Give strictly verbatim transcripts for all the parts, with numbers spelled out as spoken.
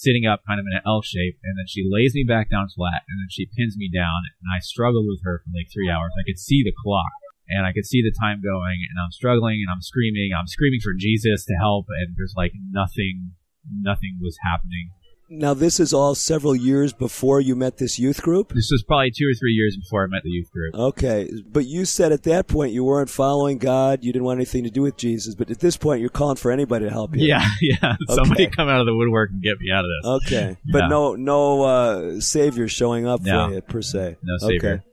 sitting up kind of in an L shape, and then she lays me back down flat, and then she pins me down, and I struggled with her for like three hours. I could see the clock, and I could see the time going, and I'm struggling, and I'm screaming. I'm screaming for Jesus to help, and there's like nothing, nothing was happening. Now, this is all several years before you met this youth group? This was probably two or three years before I met the youth group. Okay, but you said at that point you weren't following God, you didn't want anything to do with Jesus, but at this point you're calling for anybody to help you. Yeah, yeah. Okay. Somebody come out of the woodwork and get me out of this. Okay, Yeah. but no no uh, Savior showing up No. for you, per se. No Savior. Okay.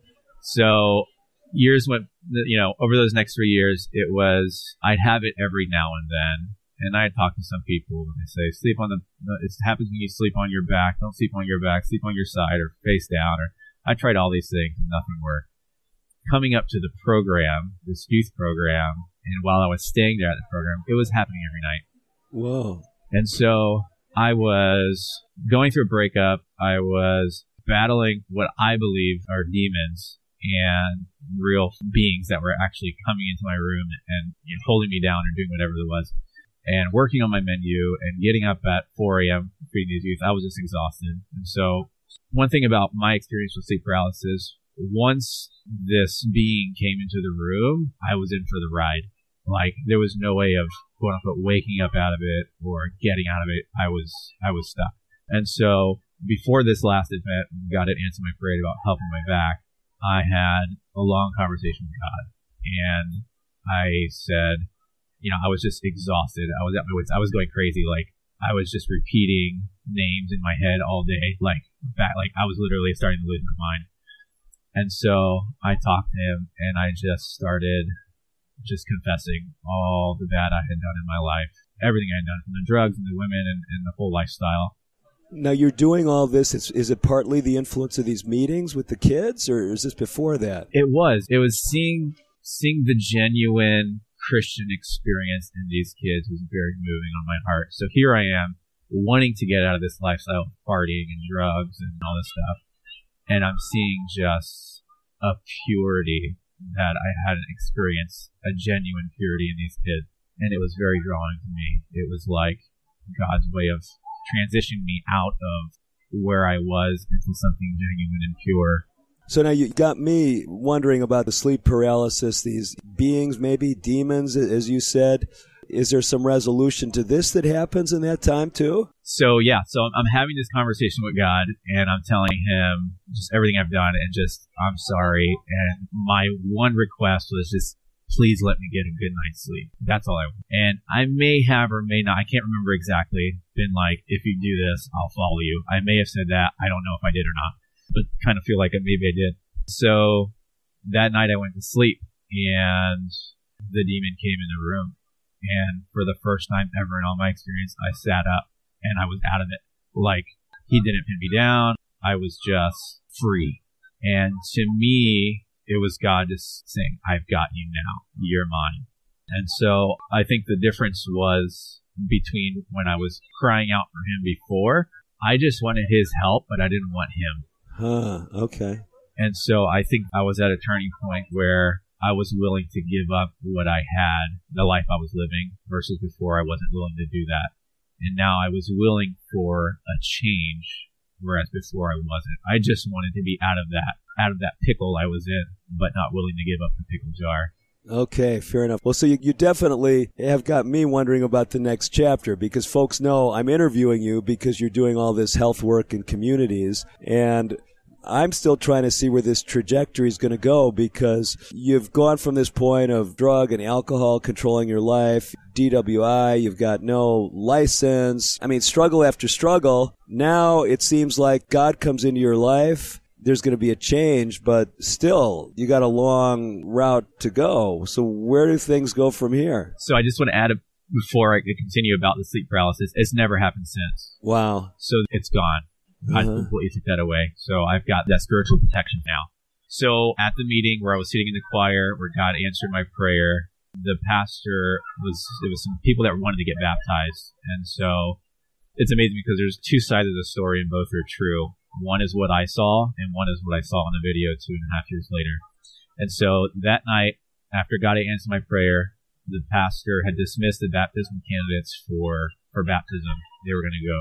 So years went, you know, over those next three years, it was, I'd have it every now and then. And I talk to some people and they say, sleep on the, it happens when you sleep on your back. Don't sleep on your back. Sleep on your side or face down. Or I tried all these things and nothing worked. Coming up to the program, this youth program, and while I was staying there at the program, it was happening every night. Whoa. And so I was going through a breakup. I was battling what I believe are demons and real beings that were actually coming into my room and, you know, holding me down or doing whatever it was. And working on my menu and getting up at four a.m. feeding these youth, I was just exhausted. And so one thing about my experience with sleep paralysis, once this being came into the room, I was in for the ride. Like, there was no way of, quote unquote, waking up out of it or getting out of it. I was, I was stuck. And so before this last event, when God had answered my prayer about helping my back, I had a long conversation with God. And I said, you know, I was just exhausted. I was at my wits. I was going crazy. Like, I was just repeating names in my head all day. Like, back, like I was literally starting to lose my mind. And so I talked to him, and I just started just confessing all the bad I had done in my life, everything I had done, from the drugs and the women and, and the whole lifestyle. Now, you're doing all this. Is, is it partly the influence of these meetings with the kids, or is this before that? It was. It was seeing seeing the genuine Christian experience in these kids was very moving on my heart. So here I am, wanting to get out of this lifestyle of partying and drugs and all this stuff, and I'm seeing just a purity that I hadn't experienced, a genuine purity in these kids, and it was very drawing to me. It was like God's way of transitioning me out of where I was into something genuine and pure. So now you got me wondering about the sleep paralysis, these beings, maybe demons, as you said. Is there some resolution to this that happens in that time too? So yeah, so I'm having this conversation with God, and I'm telling him just everything I've done, and just, I'm sorry. And my one request was just, please let me get a good night's sleep. That's all I want. And I may have or may not, I can't remember exactly, been like, if you do this, I'll follow you. I may have said that. I don't know if I did or not, but kind of feel like maybe I did. So that night I went to sleep, and the demon came in the room. And for the first time ever in all my experience, I sat up and I was out of it. Like, he didn't pin me down. I was just free. And to me, it was God just saying, I've got you now. You're mine. And so I think the difference was between when I was crying out for him before, I just wanted his help, but I didn't want him. Huh, okay. And so I think I was at a turning point where I was willing to give up what I had, the life I was living, versus before I wasn't willing to do that. And now I was willing for a change, whereas before I wasn't. I just wanted to be out of that, out of that pickle I was in, but not willing to give up the pickle jar. Okay, fair enough. Well, so you, you definitely have got me wondering about the next chapter, because folks know I'm interviewing you because you're doing all this health work in communities, and I'm still trying to see where this trajectory is going to go, because you've gone from this point of drug and alcohol controlling your life, D W I, you've got no license. I mean, struggle after struggle. Now it seems like God comes into your life. There's going to be a change, but still, you got a long route to go. So where do things go from here? So I just want to add, a, before I continue about the sleep paralysis, it's never happened since. Wow. So it's gone. Uh-huh. I completely took that away. So I've got that spiritual protection now. So at the meeting where I was sitting in the choir, where God answered my prayer, the pastor was, it was some people that wanted to get baptized. And so it's amazing because there's two sides of the story and both are true. One is what I saw, and one is what I saw in the video two and a half years later. And so that night, after God had answered my prayer, the pastor had dismissed the baptismal candidates for, for baptism. They were going to go.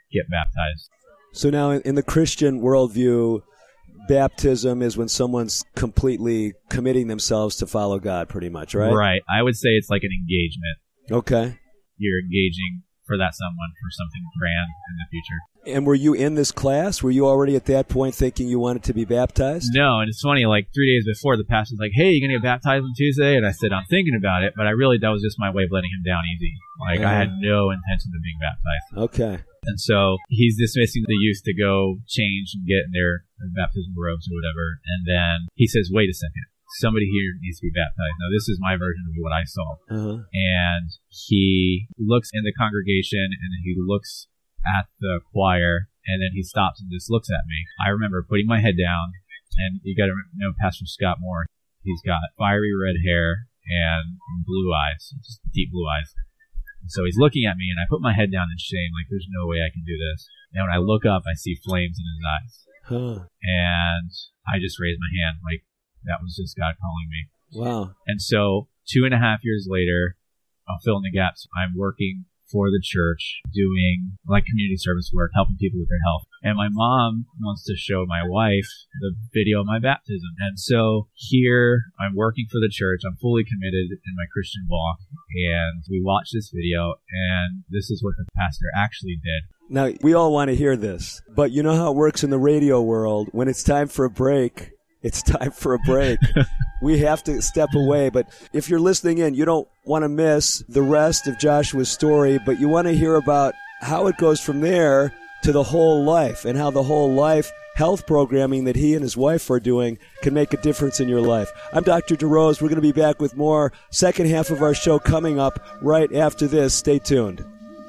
get baptized. So now in, in the Christian worldview, baptism is when someone's completely committing themselves to follow God, pretty much, right? Right. I would say it's like an engagement. Okay. You're engaging for that someone for something grand in the future. And were you in this class? Were you already at that point thinking you wanted to be baptized? No, and it's funny, like three days before, the pastor's like, hey, you going to get baptized on Tuesday? And I said, I'm thinking about it, but I really, that was just my way of letting him down easy. Like, uh-huh. I had no intention of being baptized. Okay. And so he's dismissing the youth to go change and get in their baptismal robes or whatever. And then he says, wait a second. Somebody here needs to be baptized. Now, this is my version of what I saw. Uh-huh. And he looks in the congregation, and then he looks at the choir, and then he stops and just looks at me. I remember putting my head down, and you got to know Pastor Scott Moore. He's got fiery red hair and blue eyes, just deep blue eyes. And so he's looking at me, and I put my head down in shame, like there's no way I can do this. And when I look up, I see flames in his eyes. Huh. And I just raised my hand, like, that was just God calling me. Wow. And so two and a half years later, I'll fill in the gaps. I'm working for the church, doing like community service work, helping people with their health. And my mom wants to show my wife the video of my baptism. And so here I'm working for the church. I'm fully committed in my Christian walk. And we watch this video, and this is what the pastor actually did. Now, we all want to hear this, but you know how it works in the radio world. When it's time for a break, it's time for a break. We have to step away. But if you're listening in, you don't want to miss the rest of Joshua's story, but you want to hear about how it goes from there to the whole life, and how the whole life health programming that he and his wife are doing can make a difference in your life. I'm Doctor DeRose. We're going to be back with more second half of our show coming up right after this. Stay tuned.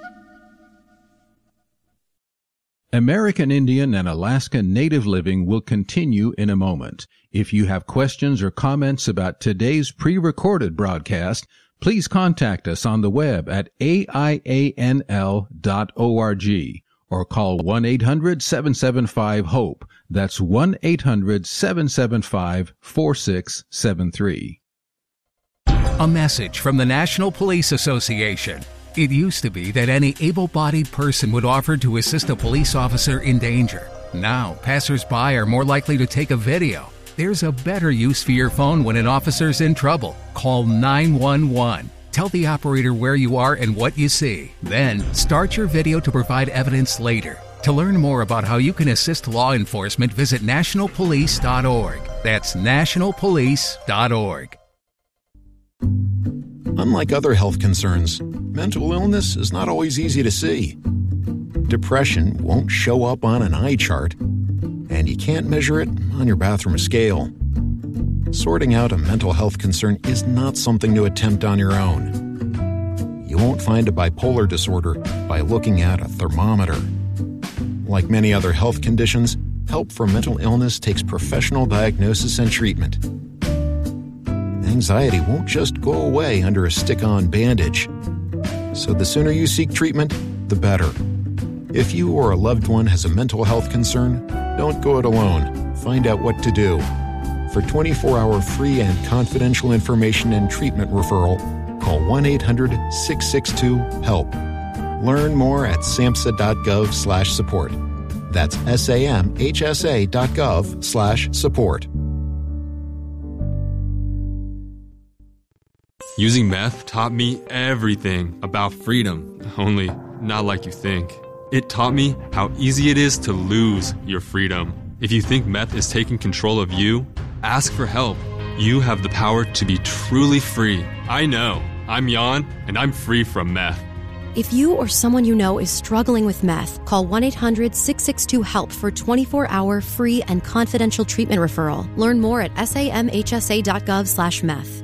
American Indian and Alaska Native Living will continue in a moment. If you have questions or comments about today's pre-recorded broadcast, please contact us on the web at A I A N L dot org or call one eight hundred seven seven five HOPE. That's one eight hundred seven seven five four six seven three. A message from the National Police Association. It used to be that any able-bodied person would offer to assist a police officer in danger. Now, passers-by are more likely to take a video. There's a better use for your phone when an officer's in trouble. Call nine one one. Tell the operator where you are and what you see. Then, start your video to provide evidence later. To learn more about how you can assist law enforcement, visit national police dot org. That's national police dot org. Unlike other health concerns, mental illness is not always easy to see. Depression won't show up on an eye chart, and you can't measure it on your bathroom scale. Sorting out a mental health concern is not something to attempt on your own. You won't find a bipolar disorder by looking at a thermometer. Like many other health conditions, help for mental illness takes professional diagnosis and treatment. Anxiety won't just go away under a stick-on bandage. So the sooner you seek treatment, the better. If you or a loved one has a mental health concern, don't go it alone. Find out what to do. For twenty-four hour free and confidential information and treatment referral, call one eight hundred six six two HELP. Learn more at samhsa dot gov slash support. That's S A M H S A dot gov slash support. Using meth taught me everything about freedom, only not like you think. It taught me how easy it is to lose your freedom. If you think meth is taking control of you, ask for help. You have the power to be truly free. I know. I'm Jan, and I'm free from meth. If you or someone you know is struggling with meth, call one eight hundred six six two HELP for twenty-four hour free and confidential treatment referral. Learn more at S A M H S A dot gov slash meth.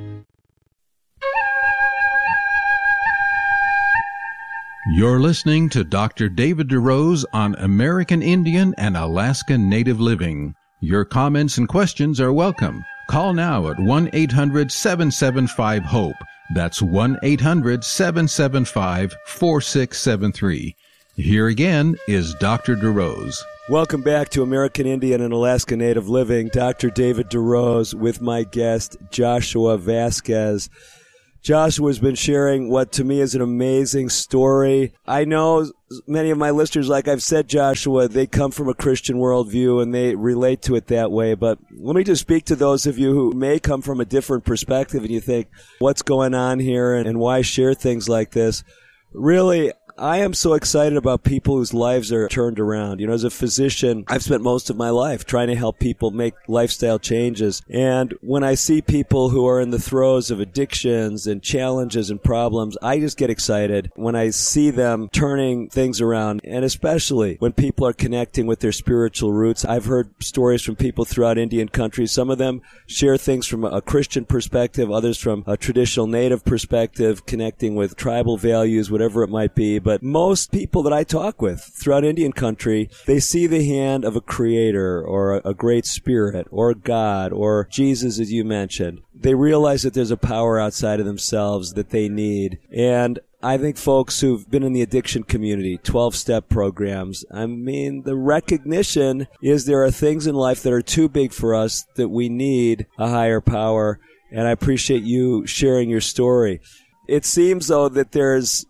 You're listening to Doctor David DeRose on American Indian and Alaska Native Living. Your comments and questions are welcome. Call now at one eight hundred seven seven five HOPE. That's one eight hundred seven seven five four six seven three. Here again is Doctor DeRose. Welcome back to American Indian and Alaska Native Living. Doctor David DeRose with my guest, Joshua Vasquez. Joshua's been sharing what to me is an amazing story. I know many of my listeners, like I've said, Joshua, they come from a Christian worldview and they relate to it that way. But let me just speak to those of you who may come from a different perspective and you think, what's going on here and, and why share things like this? Really, I am so excited about people whose lives are turned around. You know, as a physician, I've spent most of my life trying to help people make lifestyle changes. And when I see people who are in the throes of addictions and challenges and problems, I just get excited when I see them turning things around. And especially when people are connecting with their spiritual roots. I've heard stories from people throughout Indian country. Some of them share things from a Christian perspective, others from a traditional native perspective, connecting with tribal values, whatever it might be. But most people that I talk with throughout Indian country, they see the hand of a creator or a, a great spirit or God or Jesus, as you mentioned. They realize that there's a power outside of themselves that they need. And I think folks who've been in the addiction community, twelve-step programs, I mean, the recognition is there are things in life that are too big for us that we need a higher power. And I appreciate you sharing your story. It seems, though, that there's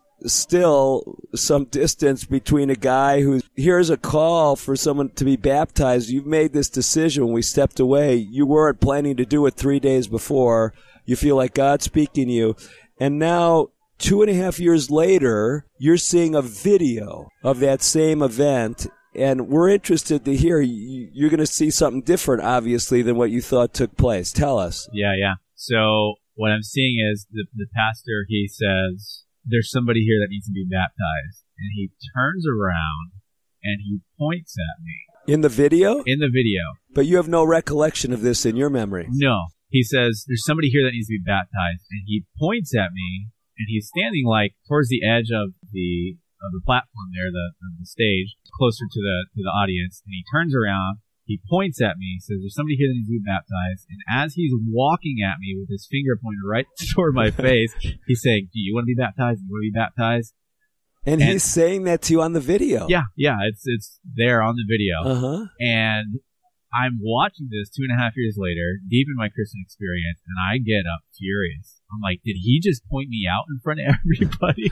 still some distance between a guy who hears a call for someone to be baptized. You've made this decision when we stepped away. You weren't planning to do it three days before. You feel like God's speaking to you. And now, two and a half years later, you're seeing a video of that same event. And we're interested to hear, you're going to see something different, obviously, than what you thought took place. Tell us. Yeah, yeah. So what I'm seeing is the, the pastor, he says, there's somebody here that needs to be baptized. And he turns around and he points at me. In the video? In the video. But you have no recollection of this in your memory. No. He says, there's somebody here that needs to be baptized. And he points at me, and he's standing like towards the edge of the of the platform there, the, of the stage, closer to the to the audience. And he turns around. He points at me, says, there's somebody here that needs to be baptized. And as he's walking at me with his finger pointed right toward my face, he's saying, do you want to be baptized? Do you want to be baptized? And, and he's saying that to you on the video. Yeah, yeah, it's it's there on the video. Uh-huh. And I'm watching this two and a half years later, deep in my Christian experience, and I get up furious. I'm like, did he just point me out in front of everybody?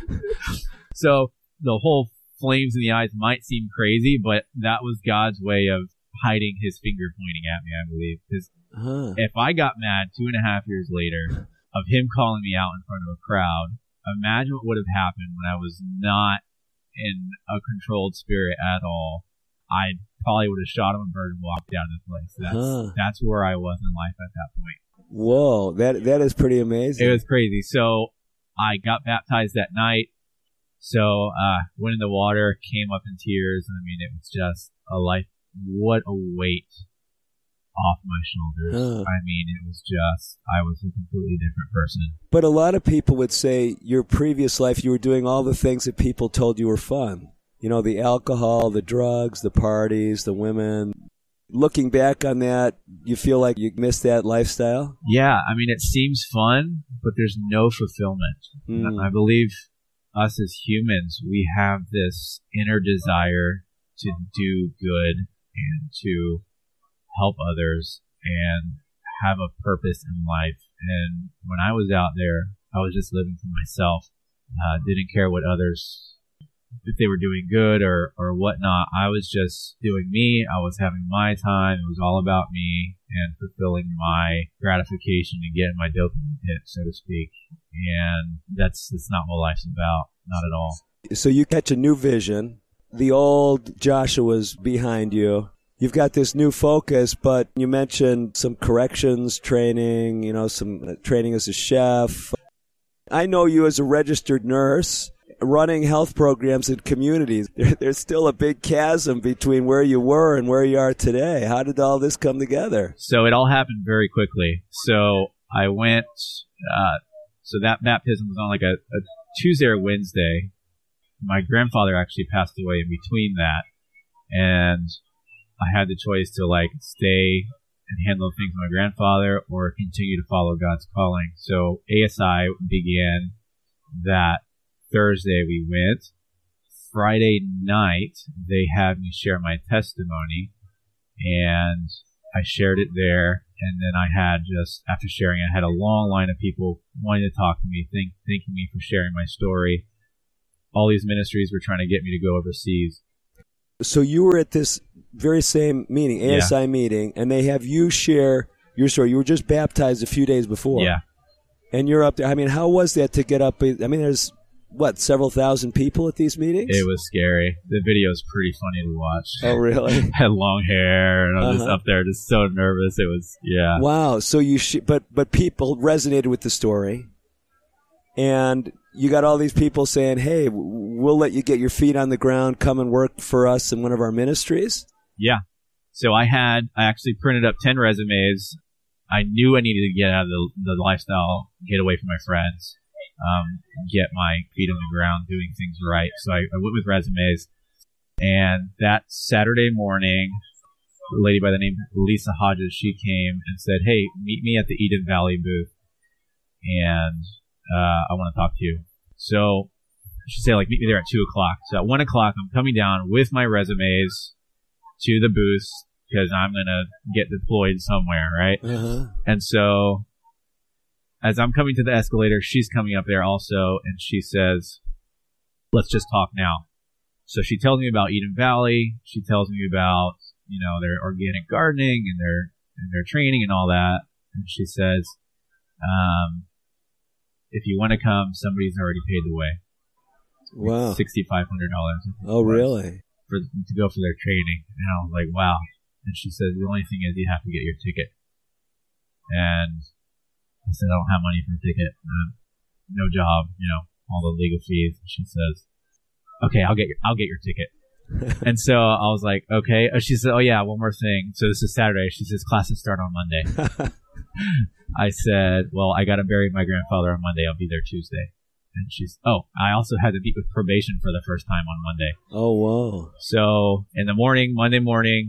So the whole flames in the eyes might seem crazy, but that was God's way of hiding his finger pointing at me, I believe. Because uh-huh. if I got mad two and a half years later of him calling me out in front of a crowd, imagine what would have happened when I was not in a controlled spirit at all. I probably would have shot him a bird and walked out of the place. That's, huh. that's where I was in life at that point. Whoa, that that is pretty amazing. It was crazy. So I got baptized that night. So uh, went in the water, came up in tears. I mean, it was just a life. What a weight off my shoulders. Huh. I mean, it was just, I was a completely different person. But a lot of people would say your previous life, you were doing all the things that people told you were fun. You know, the alcohol, the drugs, the parties, the women. Looking back on that, you feel like you missed that lifestyle? Yeah, I mean, it seems fun, but there's no fulfillment. Mm. I believe us as humans, we have this inner desire to do good and to help others and have a purpose in life. And when I was out there, I was just living for myself. Uh, didn't care what others, if they were doing good or, or whatnot. I was just doing me. I was having my time. It was all about me and fulfilling my gratification and getting my dopamine hit, so to speak. And that's, that's not what life's about. Not at all. So you catch a new vision. The old Joshua's behind you. You've got this new focus, but you mentioned some corrections training, you know, some training as a chef. I know you as a registered nurse running health programs in communities. There, there's still a big chasm between where you were and where you are today. How did all this come together? So it all happened very quickly. So I went, uh, so that baptism was on like a, a Tuesday or Wednesday. My grandfather actually passed away in between that, and I had the choice to like stay and handle things with my grandfather or continue to follow God's calling. So A S I began that Thursday. We went. Friday night, they had me share my testimony, and I shared it there. And then I had just, after sharing, I had a long line of people wanting to talk to me, thank, thanking me for sharing my story. All these ministries were trying to get me to go overseas. So you were at this very same meeting, A S I yeah. meeting, and they have you share your story. You were just baptized a few days before. Yeah. And you're up there. I mean, how was that to get up? I mean, there's, what, several thousand people at these meetings? It was scary. The video is pretty funny to watch. Oh, really? Had long hair, and I was uh-huh. just up there just so nervous. It was, yeah. Wow. So you, sh- but but people resonated with the story, and you got all these people saying, hey, we'll let you get your feet on the ground, come and work for us in one of our ministries? Yeah. So I had, I actually printed up ten resumes. I knew I needed to get out of the, the lifestyle, get away from my friends, um, get my feet on the ground, doing things right. So I, I went with resumes. And that Saturday morning, a lady by the name of Lisa Hodges, she came and said, hey, meet me at the Eden Valley booth. And uh, I want to talk to you. So she said, like, meet me there at two o'clock. So at one o'clock, I'm coming down with my resumes to the booth, because I'm going to get deployed somewhere, right? Uh-huh. And so as I'm coming to the escalator, she's coming up there also, and she says, let's just talk now. So she tells me about Eden Valley. She tells me about, you know, their organic gardening and their and their training and all that. And she says, um, if you want to come, somebody's already paid the way. Wow. six thousand five hundred dollars. Oh, really? For, to go for their training. And I was like, wow. And she said, the only thing is you have to get your ticket. And I said, I don't have money for a ticket. Uh, no job, you know, all the legal fees. And she says, okay, I'll get your, I'll get your ticket. And so I was like, okay. She said, oh yeah, one more thing. So this is Saturday. She says, classes start on Monday. I said, well, I got to bury my grandfather on Monday. I'll be there Tuesday. And she's, oh, I also had to meet with probation for the first time on Monday. Oh, wow. So in the morning, Monday morning,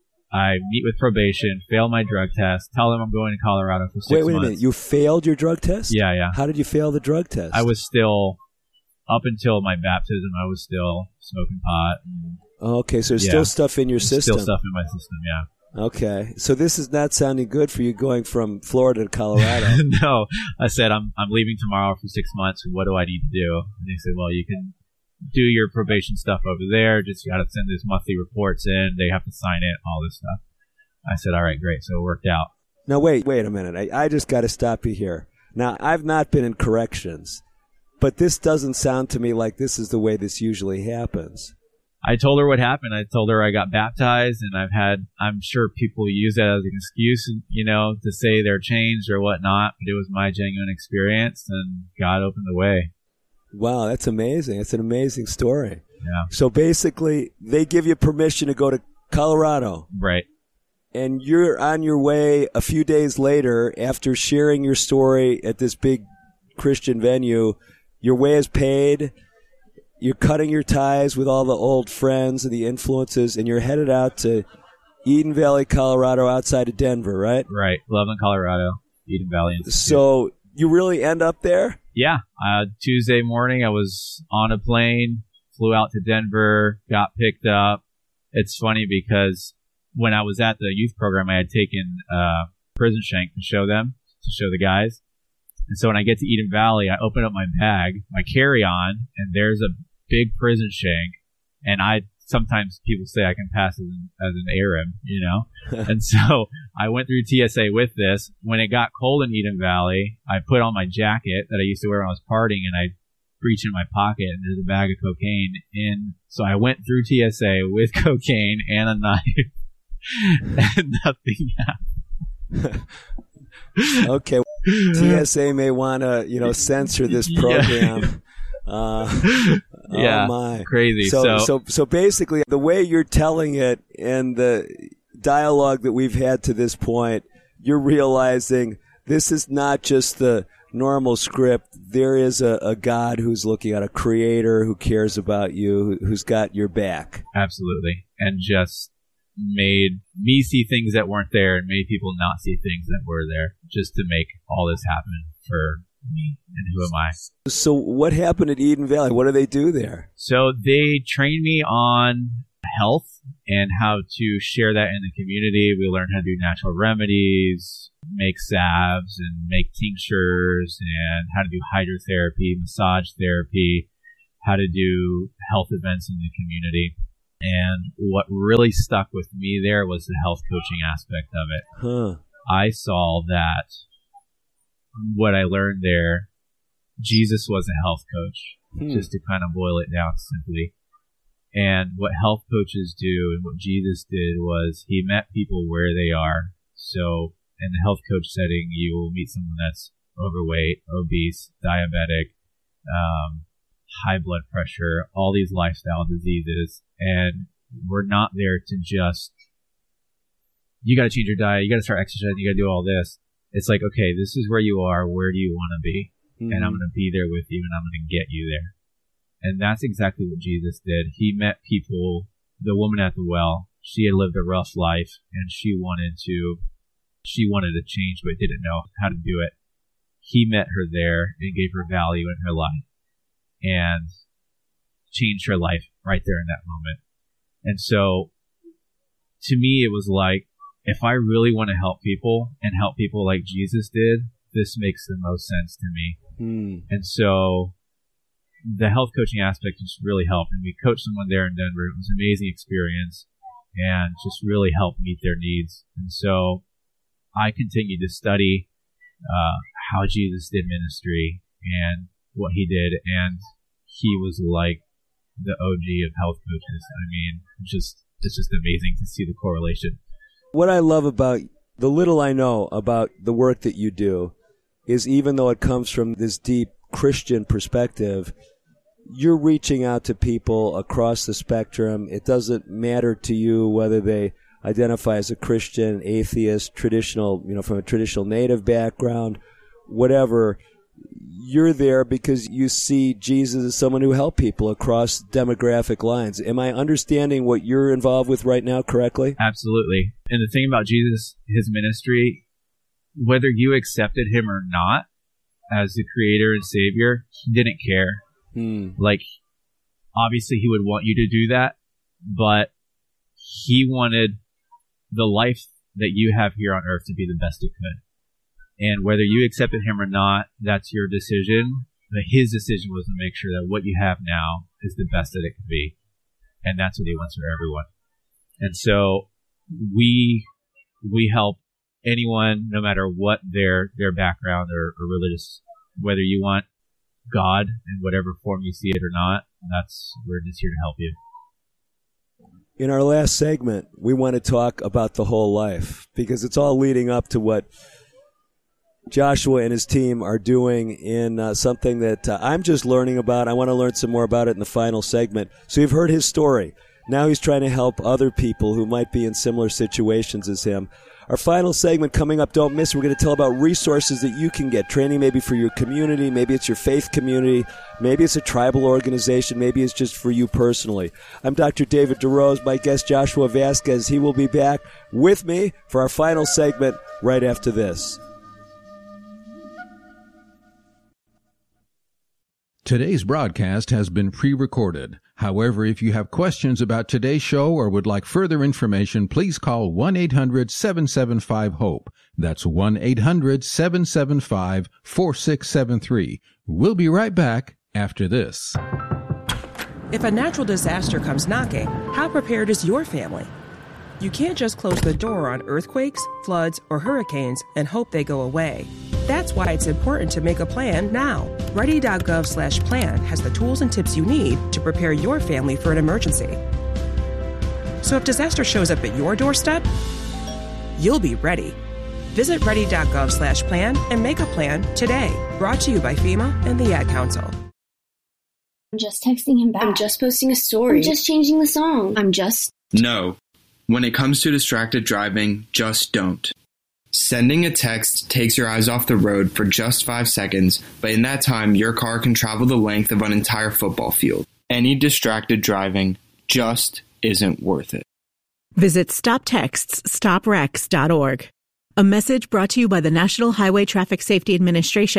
I meet with probation, fail my drug test, tell them I'm going to Colorado for six wait, wait months. Wait a minute. You failed your drug test? Yeah, yeah. How did you fail the drug test? I was still, up until my baptism, I was still smoking pot. And, oh, okay, so there's yeah, still stuff in your system. Still stuff in my system, yeah. Okay. So this is not sounding good for you going from Florida to Colorado. No. I said, I'm I'm leaving tomorrow for six months. What do I need to do? And they said, well, you can do your probation stuff over there. Just got to send these monthly reports in. They have to sign it, all this stuff. I said, all right, great. So it worked out. Now, wait, wait a minute. I, I just got to stop you here. Now, I've not been in corrections, but this doesn't sound to me like this is the way this usually happens. I told her what happened. I told her I got baptized, and I've had, I'm sure people use that as an excuse, you know, to say they're changed or whatnot, but it was my genuine experience, and God opened the way. Wow, that's amazing. It's an amazing story. Yeah. So basically, they give you permission to go to Colorado. Right. And you're on your way a few days later after sharing your story at this big Christian venue. Your way is paid. You're cutting your ties with all the old friends and the influences, and you're headed out to Eden Valley, Colorado, outside of Denver, right? Right. Loveland, Colorado, Eden Valley Institute. So you really end up there? Yeah. Uh, Tuesday morning, I was on a plane, flew out to Denver, got picked up. It's funny because when I was at the youth program, I had taken uh, prison shank to show them, to show the guys. And so when I get to Eden Valley, I open up my bag, my carry-on, and there's a big prison shank. And I sometimes people say I can pass as an, as an Arab, you know. And so I went through T S A with this. When it got cold in Eden Valley, I put on my jacket that I used to wear when I was partying, and I reach in my pocket, and there's a bag of cocaine in. So I went through T S A with cocaine and a knife, and nothing happened. Okay. T S A may want to, you know, censor this program. Yeah. Uh, yeah, oh my. Crazy. So, So, so, so basically, the way you're telling it and the dialogue that we've had to this point, you're realizing this is not just the normal script. There is a, a God who's looking at, a creator who cares about you, who, who's got your back. absolutely. And just made me see things that weren't there, and made people not see things that were there, just to make all this happen for me. And who am I? So what happened at Eden Valley? What do they do there? So they trained me on health and how to share that in the community. We learned how to do natural remedies, make salves and make tinctures, and how to do hydrotherapy, massage therapy, how to do health events in the community. And what really stuck with me there was the health coaching aspect of it. Huh. I saw that what I learned there, Jesus was a health coach, hmm. just to kind of boil it down simply. And what health coaches do and what Jesus did was he met people where they are. So in the health coach setting, you will meet someone that's overweight, obese, diabetic, um, high blood pressure, all these lifestyle diseases. And we're not there to just, you got to change your diet, you got to start exercising, you got to do all this. It's like, okay, this is where you are. Where do you want to be? Mm-hmm. And I'm going to be there with you, and I'm going to get you there. And that's exactly what Jesus did. He met people, the woman at the well, she had lived a rough life, and she wanted to, she wanted to change, but didn't know how to do it. He met her there and gave her value in her life and changed her life right there in that moment. And so, to me, it was like, if I really want to help people and help people like Jesus did, this makes the most sense to me. Mm. And so, the health coaching aspect just really helped. And we coached someone there in Denver. It was an amazing experience and just really helped meet their needs. And so I continued to study uh, how Jesus did ministry and what he did. And he was like the O G of health coaches. I mean, it's just, it's just amazing to see the correlation. What I love about the little I know about the work that you do is even though it comes from this deep Christian perspective, you're reaching out to people across the spectrum. It doesn't matter to you whether they identify as a Christian, atheist, traditional, you know, from a traditional native background, whatever. You're there because you see Jesus as someone who helped people across demographic lines. Am I understanding what you're involved with right now correctly? Absolutely. And the thing about Jesus, his ministry, whether you accepted him or not, as the creator and savior, he didn't care. Hmm. Like, obviously he would want you to do that, but he wanted the life that you have here on earth to be the best it could. And whether you accepted him or not, that's your decision. But his decision was to make sure that what you have now is the best that it could be. And that's what he wants for everyone. And so we we help anyone, no matter what their their background or, or religious, whether you want God in whatever form you see it or not, that's we're just here to help you. In our last segment, we want to talk about the whole life because it's all leading up to what Joshua and his team are doing in uh, something that uh, I'm just learning about. I want to learn some more about it in the final segment. So you've heard his story. Now he's trying to help other people who might be in similar situations as him. Our final segment coming up, don't miss. We're going to tell about resources that you can get. Training maybe for your community, maybe it's your faith community, maybe it's a tribal organization, maybe it's just for you personally. I'm Doctor David DeRose, my guest Joshua Vasquez. He will be back with me for our final segment right after this. Today's broadcast has been pre-recorded. However, if you have questions about today's show or would like further information, please call one eight hundred seven seven five HOPE. That's one eight hundred seven seven five four six seven three. We'll be right back after this. If a natural disaster comes knocking, how prepared is your family? You can't just close the door on earthquakes, floods, or hurricanes and hope they go away. That's why it's important to make a plan now. Ready.gov slash plan has the tools and tips you need to prepare your family for an emergency. So if disaster shows up at your doorstep, you'll be ready. Visit ready.gov slash plan and make a plan today. Brought to you by FEMA and the Ad Council. I'm just texting him back. I'm just posting a story. I'm just changing the song. I'm just... No. When it comes to distracted driving, just don't. Sending a text takes your eyes off the road for just five seconds, but in that time, your car can travel the length of an entire football field. Any distracted driving just isn't worth it. Visit stop texts stop wrecks dot org. A message brought to you by the National Highway Traffic Safety Administration,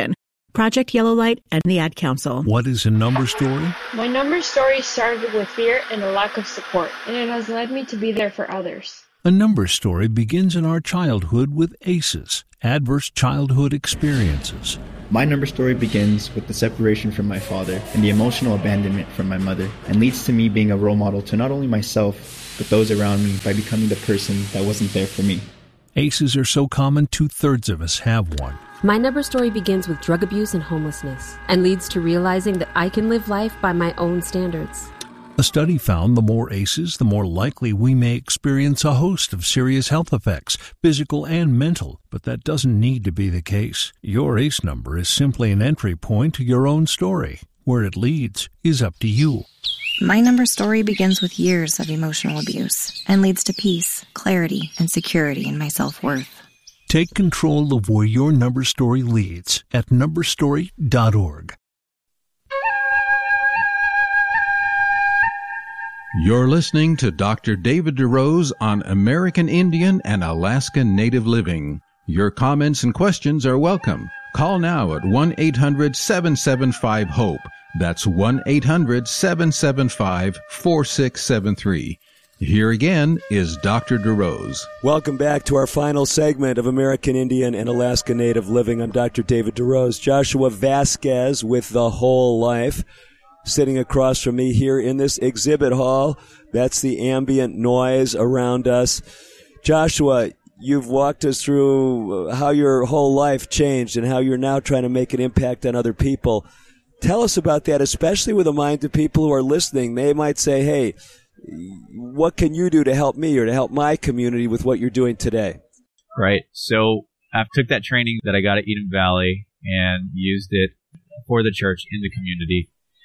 Project Yellow Light, and the Ad Council. What is a number story? My number story started with fear and a lack of support, and it has led me to be there for others. A number story begins in our childhood with A C Es, adverse childhood experiences. My number story begins with the separation from my father and the emotional abandonment from my mother, and leads to me being a role model to not only myself, but those around me by becoming the person that wasn't there for me. A C Es are so common, two-thirds of us have one. My number story begins with drug abuse and homelessness, and leads to realizing that I can live life by my own standards. A study found the more A C Es, the more likely we may experience a host of serious health effects, physical and mental, but that doesn't need to be the case. Your A C E number is simply an entry point to your own story. Where it leads is up to you. My number story begins with years of emotional abuse and leads to peace, clarity, and security in my self-worth. Take control of where your number story leads at number story dot org. You're listening to Doctor David DeRose on American Indian and Alaska Native Living. Your comments and questions are welcome. Call now at one eight hundred seven seven five HOPE. That's one eight hundred seven seven five four six seven three. Here again is Doctor DeRose. Welcome back to our final segment of American Indian and Alaska Native Living. I'm Doctor David DeRose. Joshua Vasquez with The Whole Life, sitting across from me here in this exhibit hall. That's the ambient noise around us. Joshua, you've walked us through how your whole life changed and how you're now trying to make an impact on other people. Tell us about that, especially with a mind to people who are listening. They might say, hey, what can you do to help me or to help my community with what you're doing today? Right. So I took that training that I got at Eden Valley and used it for the church in the community.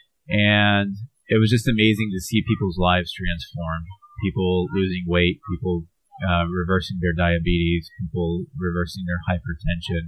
And it was just amazing to see people's lives transform. People losing weight, people uh, reversing their diabetes, people reversing their hypertension,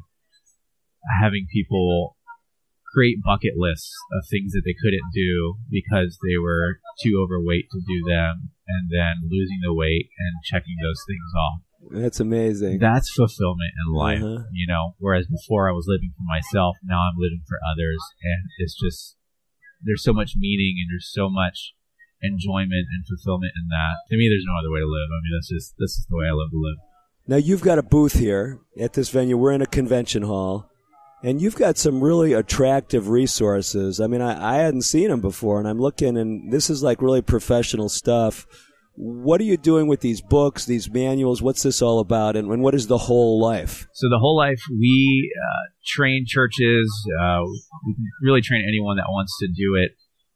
having people create bucket lists of things that they couldn't do because they were too overweight to do them, and then losing the weight and checking those things off. That's amazing. That's fulfillment in life, uh-huh. you know, whereas before I was living for myself, now I'm living for others, and it's just, there's so much meaning and there's so much enjoyment and fulfillment in that. To me, there's no other way to live. I mean, that's just, this is the way I love to live. Now, you've got a booth here at this venue. We're in a convention hall, and you've got some really attractive resources. I mean, I, I hadn't seen them before, and I'm looking, and this is like really professional stuff. What are you doing with these books, these manuals? What's this all about, and, and what is The Whole Life? So The Whole Life, we uh, train churches. Uh, we can really train anyone that wants to do it.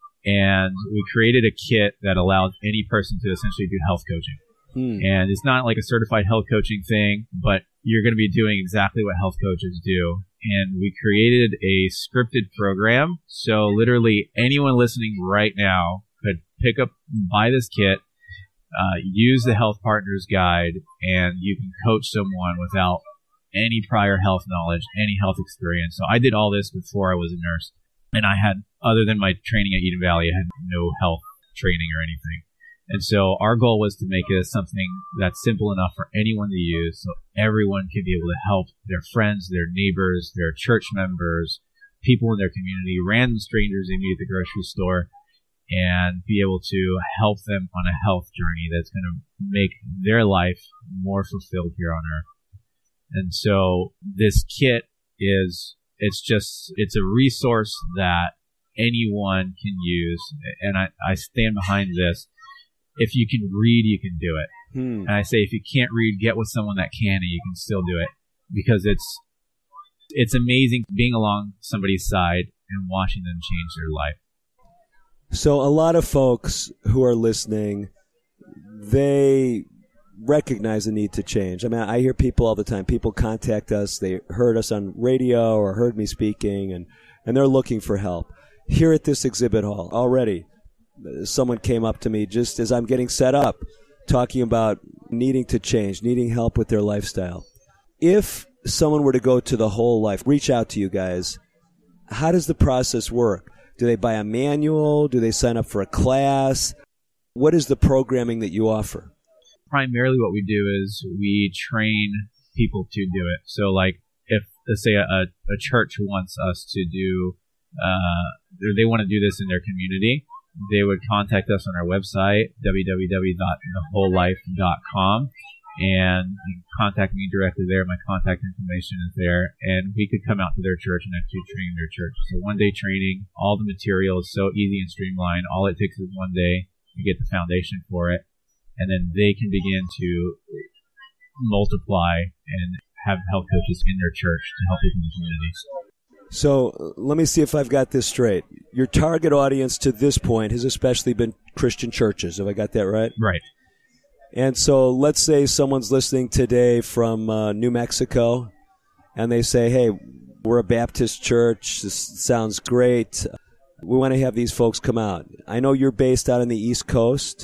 And we created a kit that allows any person to essentially do health coaching. Hmm. And it's not like a certified health coaching thing, but you're going to be doing exactly what health coaches do. And we created a scripted program. So literally anyone listening right now could pick up, buy this kit, uh, use the Health Partners Guide, and you can coach someone without any prior health knowledge, any health experience. So I did all this before I was a nurse. And I had, other than my training at Eden Valley, I had no health training or anything. And so our goal was to make it something that's simple enough for anyone to use, so everyone can be able to help their friends, their neighbors, their church members, people in their community, random strangers they meet at the grocery store, and be able to help them on a health journey that's going to make their life more fulfilled here on earth. And so this kit is, it's just, it's a resource that anyone can use, and I, I stand behind this. If you can read, you can do it. Hmm. And I say, if you can't read, get with someone that can, and you can still do it, because it's it's amazing being along somebody's side and watching them change their life. So a lot of folks who are listening, they recognize the need to change. I mean, I hear people all the time. People contact us. They heard us on radio or heard me speaking, and, and they're looking for help. Here at this exhibit hall already, someone came up to me just as I'm getting set up, talking about needing to change, needing help with their lifestyle. If someone were to go to The Whole Life, reach out to you guys, how does the process work? Do they buy a manual? Do they sign up for a class? What is the programming that you offer? Primarily what we do is we train people to do it. So like if let's say a, a church wants us to do, uh, they want to do this in their community, they would contact us on our website, w w w dot the whole life dot com, and you can contact me directly there. My contact information is there, and we could come out to their church and actually train their church. So one-day training, all the material is so easy and streamlined. All it takes is one day. You get the foundation for it, and then they can begin to multiply and have health coaches in their church to help people in the community. So let me see if I've got this straight. Your target audience to this point has especially been Christian churches. Have I got that right? Right. And so let's say someone's listening today from uh, New Mexico, and they say, hey, we're a Baptist church. This sounds great. We want to have these folks come out. I know you're based out on the East Coast.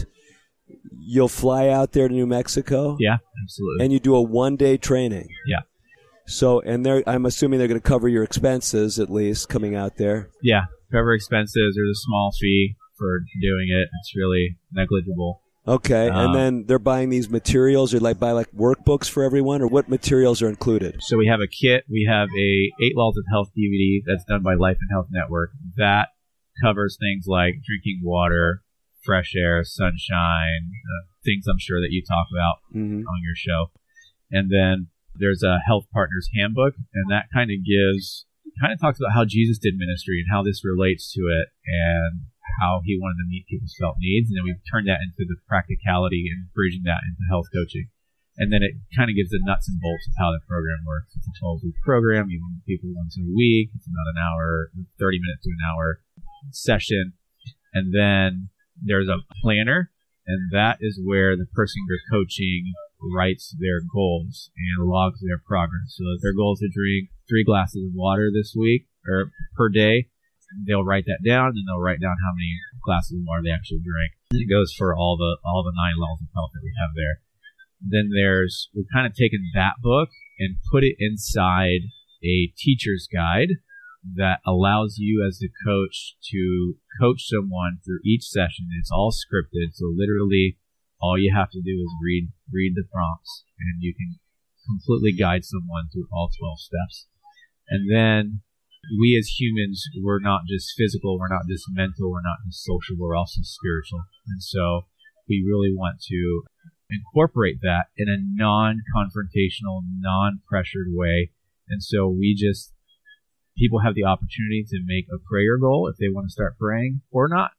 You'll fly out there to New Mexico? Yeah, absolutely. And you do a one-day training? Yeah. So, and they're, I'm assuming they're going to cover your expenses, at least, coming out there. Yeah, cover expenses. There's a small fee for doing it. It's really negligible. Okay, um, and then they're buying these materials, or like buy like workbooks for everyone, or what materials are included? So we have a kit. We have a Eight Laws of Health D V D that's done by Life and Health Network. That covers things like drinking water, fresh air, sunshine, uh, things I'm sure that you talk about mm-hmm. on your show. And then there's a Health Partners Handbook, and that kind of gives, kind of talks about how Jesus did ministry and how this relates to it and how he wanted to meet people's felt needs. And then we've turned that into the practicality and bridging that into health coaching. And then it kind of gives the nuts and bolts of how the program works. It's a twelve-week program. You meet people once a week. It's about an hour, thirty minutes to an hour session. And then there's a planner, and that is where the person you're coaching writes their goals and logs their progress. So if their goal is to drink three glasses of water this week or per day, they'll write that down, and they'll write down how many glasses of water they actually drink. And it goes for all the all the nine laws of health that we have there. Then there's, we've kind of taken that book and put it inside a teacher's guide that allows you as the coach to coach someone through each session. It's all scripted, so literally all you have to do is read read the prompts, and you can completely guide someone through all twelve steps. And then we as humans, we're not just physical, we're not just mental, we're not just social, we're also spiritual. And so we really want to incorporate that in a non-confrontational, non-pressured way. And so we just, people have the opportunity to make a prayer goal if they want to start praying or not.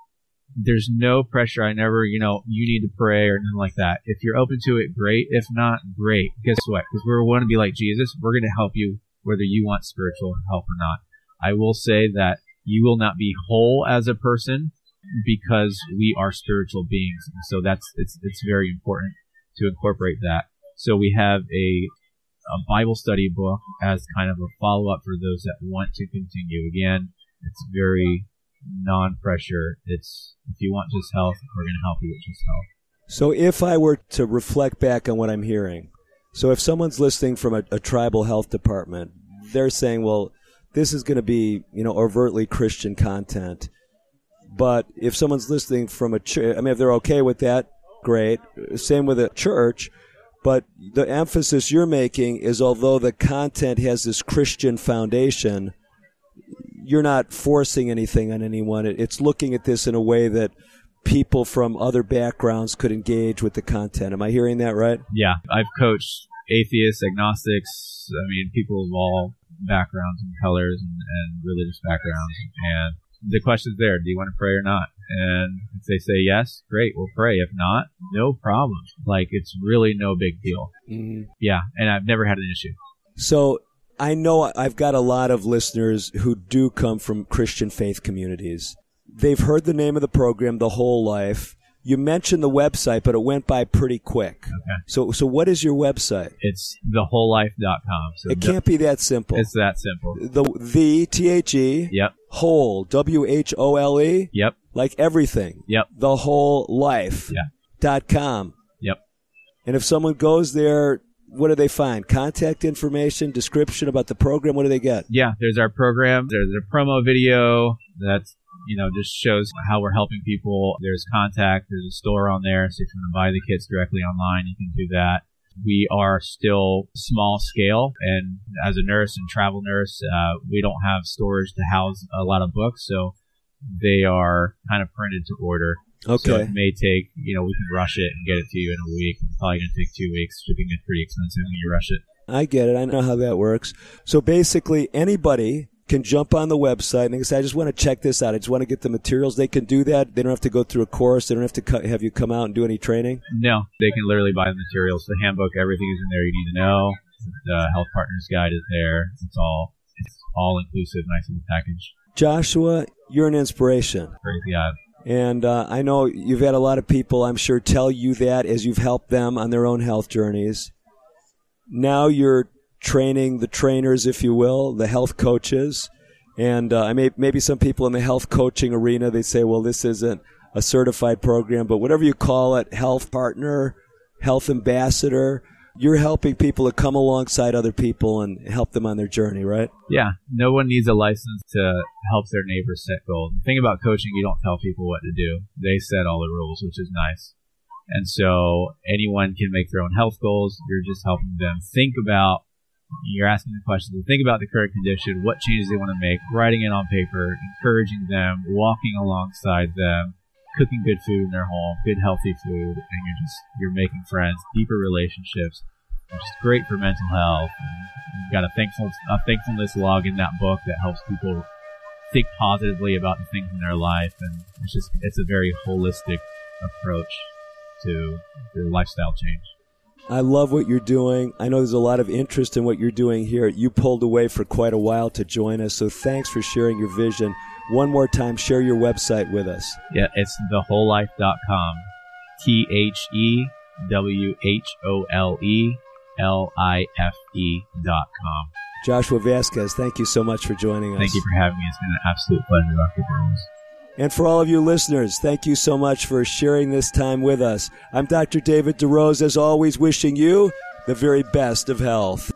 There's no pressure. I never, you know, you need to pray or anything like that. If you're open to it, great. If not, great. Guess what? Because we want to be like Jesus. We're going to help you whether you want spiritual help or not. I will say that you will not be whole as a person because we are spiritual beings. And so that's, it's, it's very important to incorporate that. So we have a, a Bible study book as kind of a follow-up for those that want to continue. Again, it's very non-pressure. It's, if you want just health, we're going to help you with just health. So if I were to reflect back on what I'm hearing, so if someone's listening from a, a tribal health department, they're saying, well, this is going to be, you know, overtly Christian content. But if someone's listening from a church, I mean, if they're okay with that, great. Same with a church. But the emphasis you're making is, although the content has this Christian foundation, you're not forcing anything on anyone. It's looking at this in a way that people from other backgrounds could engage with the content. Am I hearing that right? Yeah. I've coached atheists, agnostics, I mean, people of all backgrounds and colors and, and religious backgrounds. And the question's there, do you want to pray or not? And if they say yes, great, we'll pray. If not, no problem. Like, it's really no big deal. Mm-hmm. Yeah, and I've never had an issue. So I know I've got a lot of listeners who do come from Christian faith communities. They've heard the name of the program, The Whole Life. You mentioned the website, but it went by pretty quick. Okay. So so what is your website? It's the whole life dot com. So it can't be that simple. It's that simple. The, the T H E. Yep. Whole, W H O L E. Yep. Like everything. Yep. The Whole Life. Yeah. Dot com. Yep. And if someone goes there, what do they find? Contact information, description about the program. What do they get? Yeah, there's our program. There's a promo video that's, you know, just shows how we're helping people. There's contact. There's a store on there. So if you want to buy the kits directly online, you can do that. We are still small scale, and as a nurse and travel nurse, uh, we don't have storage to house a lot of books, so they are kind of printed to order. Okay. So it may take, you know, we can rush it and get it to you in a week. It's probably going to take two weeks. Shipping is pretty expensive when you rush it. I get it. I know how that works. So basically, anybody can jump on the website and they say, I just want to check this out. I just want to get the materials. They can do that. They don't have to go through a course. They don't have to co- have you come out and do any training? No. They can literally buy the materials. The handbook, everything is in there you need to know. The Health Partners Guide is there. It's all it's all inclusive, nice little package. Joshua, you're an inspiration. Praise God. And uh, I know you've had a lot of people, I'm sure, tell you that as you've helped them on their own health journeys. Now you're training the trainers, if you will, the health coaches. And uh, I may, maybe some people in the health coaching arena, they say, well, this isn't a certified program, but whatever you call it, health partner, health ambassador, you're helping people to come alongside other people and help them on their journey, right? Yeah. No one needs a license to help their neighbors set goals. The thing about coaching, you don't tell people what to do. They set all the rules, which is nice. And so anyone can make their own health goals. You're just helping them think about, you're asking the questions, think about the current condition, what changes they want to make, writing it on paper, encouraging them, walking alongside them, cooking good food in their home, good healthy food, and you're just, you're making friends, deeper relationships, which is great for mental health. And you've got a thankful, a thankfulness log in that book that helps people think positively about the things in their life, and it's just, it's a very holistic approach to their lifestyle change. I love what you're doing. I know there's a lot of interest in what you're doing here. You pulled away for quite a while to join us, so thanks for sharing your vision. One more time, share your website with us. Yeah, it's the whole life dot com. T H E W H O L E L I F E dot com. Joshua Vasquez, thank you so much for joining us. Thank you for having me. It's been an absolute pleasure, Doctor Burns. And for all of you listeners, thank you so much for sharing this time with us. I'm Doctor David DeRose, as always, wishing you the very best of health.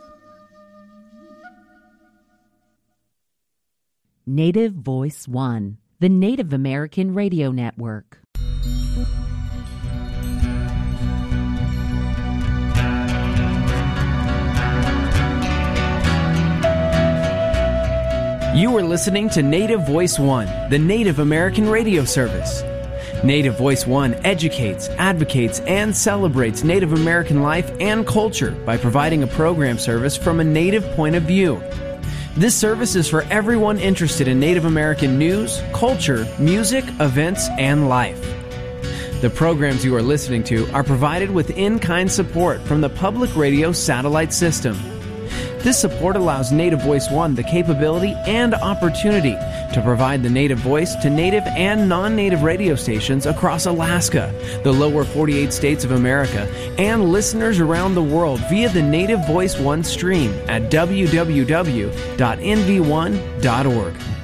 Native Voice One, the Native American Radio Network. You are listening to Native Voice One, the Native American radio service. Native Voice One educates, advocates, and celebrates Native American life and culture by providing a program service from a Native point of view. This service is for everyone interested in Native American news, culture, music, events, and life. The programs you are listening to are provided with in-kind support from the Public Radio Satellite System. This support allows Native Voice One the capability and opportunity to provide the Native voice to Native and non-Native radio stations across Alaska, the lower forty-eight states of America, and listeners around the world via the Native Voice One stream at w w w dot n v one dot org.